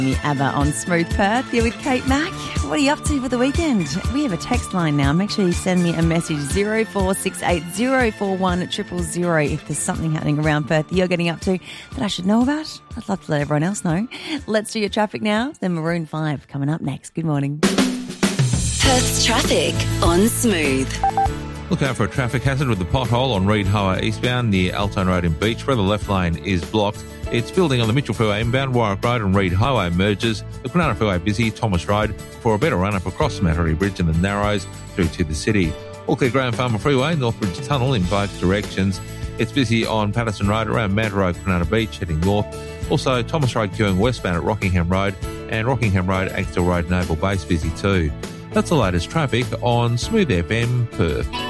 The ABBA on Smooth Perth. Here with Kate Mack. What are you up to for the weekend? We have a text line now. Make sure you send me a message 0468041000 if there's something happening around Perth that you're getting up to that I should know about. I'd love to let everyone else know. Let's do your traffic now. Then Maroon 5 coming up next. Good morning. Perth's traffic on Smooth. Look out for a traffic hazard with the pothole on Reid Highway eastbound near Altone Road in Beach, where the left lane is blocked. It's building on the Mitchell Freeway inbound, Warwick Road and Reid Highway merges. The Kwinana Freeway busy, Thomas Road, for a better run-up across the Mattery Bridge and the Narrows through to the city. All clear Graham Farmer Freeway, Northbridge Tunnel in both directions. It's busy on Patterson Road around Manta Road, Kwinana Beach, heading north. Also, Thomas Road queuing westbound at Rockingham Road and Rockingham Road, Axtell Road, Naval Base busy too. That's the latest traffic on Smooth FM Perth.